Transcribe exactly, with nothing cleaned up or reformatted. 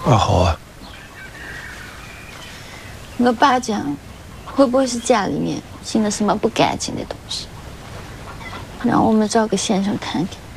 啊，好啊。 我爸讲，会不会是家里面进了什么不干净的东西？让我们找个先生看看。